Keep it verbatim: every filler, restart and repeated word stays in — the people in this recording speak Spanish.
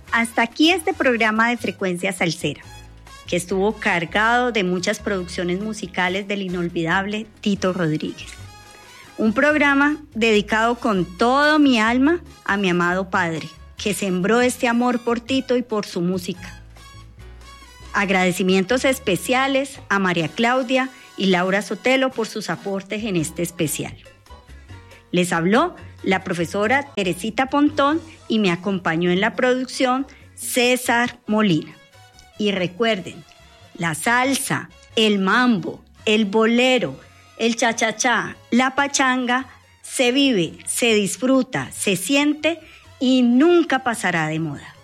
Hasta aquí este programa de Frecuencia Salsera, que estuvo cargado de muchas producciones musicales del inolvidable Tito Rodríguez. Un programa dedicado con todo mi alma a mi amado padre, que sembró este amor por Tito y por su música. Agradecimientos especiales a María Claudia y Laura Sotelo por sus aportes en este especial. Les habló la profesora Teresita Pontón y me acompañó en la producción César Molina. Y recuerden, la salsa, el mambo, el bolero, el cha-cha-cha, la pachanga, se vive, se disfruta, se siente y nunca pasará de moda.